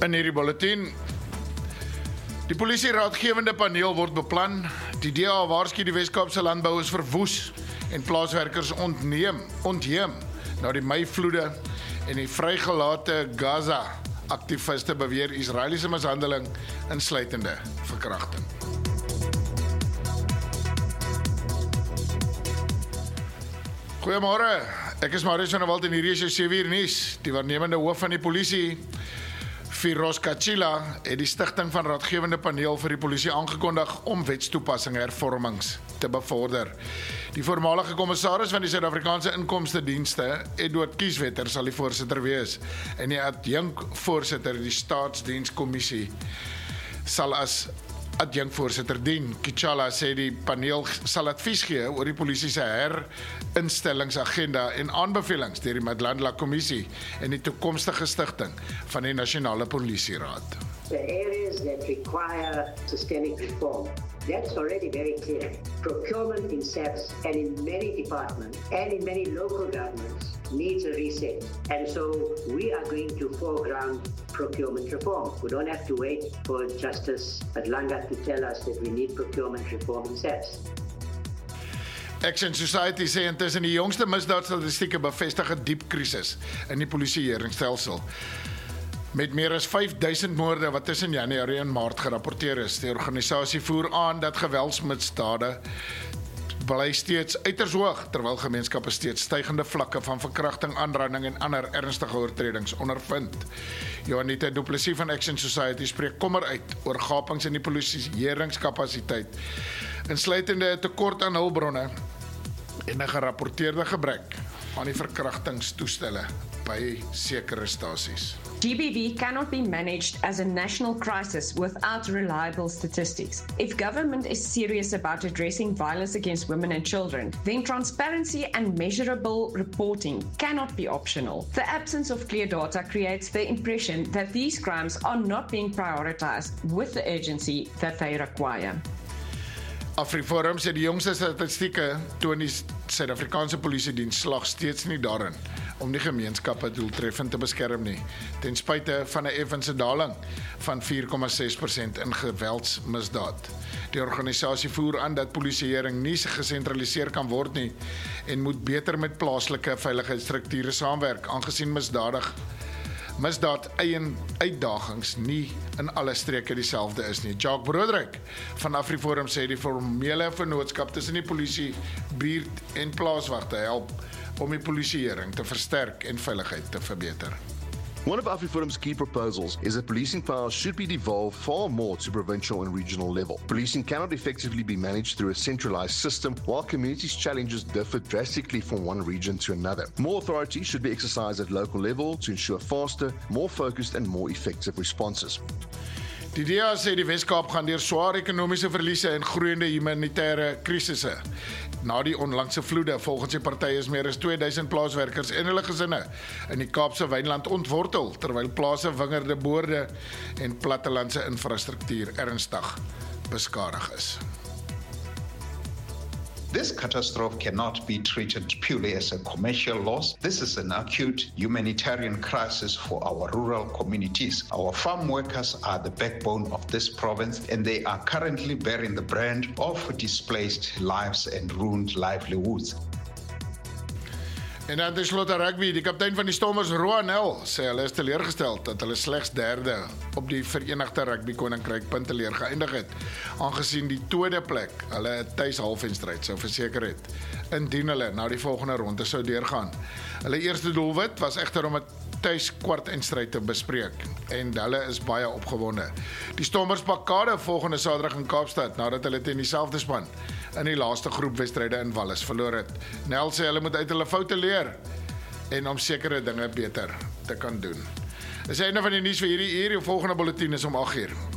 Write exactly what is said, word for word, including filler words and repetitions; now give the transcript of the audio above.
In hierdie bulletin, die polisie-raadgewende paneel word beplan, die D A waarsku die Wes-Kaapse landbou is verwoes en plaaswerkers ontneem, ontheem na die Mei-vloede en die vrygelate Gaza-aktiviste beweer Israeliese mishandeling insluitende verkrachting. Goeiemôre, ek is Marius van der Walt en hierdie is jou sewe uur nuus. Die waarnemende hoof van die polisie, Firoz Kachila, het die stigting van raadgewende paneel vir die polisie aangekondig om wetstoepassing hervormings te bevorder. Die voormalige kommissaris van die Suid-Afrikaanse Inkomstedienste, Edward Kieswetter, sal die voorsitter wees en die adjunkvoorsitter die Staatsdienskommissie sal as adjunkvoorsitter dien. Kachila sê die paneel sal advies gee oor die polisie se herinstellingsagenda en aanbevelings deur die Madlandla Kommissie en die toekomstige stigting van die Nasionale Polisieraad. The areas that require systemic reform, that's already very clear. Procurement in S A P S and in many departments and in many local governments needs a reset. And so we are going to foreground procurement reform. We don't have to wait for Justice Madlandla to tell us that we need procurement reform in S A P S. Action Society sê intussen die jongste misdaadstatistieke bevestig 'n diep krisis in die polisieeringsstelsel. Met meer as vyf duisend moorde wat tussen Januarie en Maart gerapporteer is. Die organisasie voer aan dat geweldsmisdade bly steeds uiters hoog, terwyl gemeenskappe steeds stygende vlakke van verkrachting, aanranding en ander ernstige oortredings ondervind. Johanita Du Plessis van Action Society spreek kommer uit oor gapings in die polisieeringskapasiteit, insluitende 'n tekort aan hulpbronne en 'n gerapporteerde gebrek aan die verkrachtingstoestelle by sekere stasies. G B V cannot be managed as a national crisis without reliable statistics. If government is serious about addressing violence against women and children, then transparency and measurable reporting cannot be optional. The absence of clear data creates the impression that these crimes are not being prioritized with the urgency that they require. AfriForum sê die jongste statistieke toon die Suid-Afrikaanse Polisiediens slag steeds nie daarin om die gemeenskappe doeltreffend te beskerm nie, ten spyte van 'n effense daling van vier komma ses persent in geweldsmisdaad. Die organisasie voer aan dat polisieering nie gesentraliseer kan word nie en moet beter met plaaslike veiligheidsstrukture saamwerk, aangesien misdadig misdaad eie uitdagings nie in alle streke dieselfde is nie. Jacques Broderick van AfriForum sê die formele vennootskap tussen die polisie, buurt en plaaswagte help om die polisieering te versterk en veiligheid te verbeter. One of AfriForum's key proposals is that policing powers should be devolved far more to provincial and regional level. Policing cannot effectively be managed through a centralized system, while communities' challenges differ drastically from one region to another. More authority should be exercised at local level to ensure faster, more focused and more effective responses. Die D A sê die Wes-Kaap gaan deur swaar ekonomiese verliese en groeiende humanitêre krisisse. Na die onlangse vloede, volgens die party is meer as twee duisend plaaswerkers en hulle gesinne in die Kaapse wynland ontwortel, terwyl plase, wingerde, boorde en plattelandse infrastruktuur ernstig beskadig is. This catastrophe cannot be treated purely as a commercial loss. This is an acute humanitarian crisis for our rural communities. Our farm workers are the backbone of this province, and they are currently bearing the brand of displaced lives and ruined livelihoods. En dan tenslotte rugby, die kaptein van die Stormers, Roan Nel, sê hulle is teleurgesteld dat hulle slegs derde op die Verenigde Rugby Koninkryk punteleer geëindig het, aangesien die tweede plek hulle 'n tuis halfwenstryd sou verseker het, indien hulle na die volgende ronde sou deurgaan. Hulle eerste doelwit was egter om 'n tuis kwartfinale te bespreek en hulle is baie opgewonde. Die Stormers pak kade volgende Saterdag in Kaapstad nadat hulle teen dieselfde span in die laaste groep wedstryde in Wallis verloor het. Nel sê hulle moet uit hulle foute leer en om sekere dinge beter te kan doen. Dis die einde van die nuus vir hierdie uur. Die volgende bulletin is om agt uur.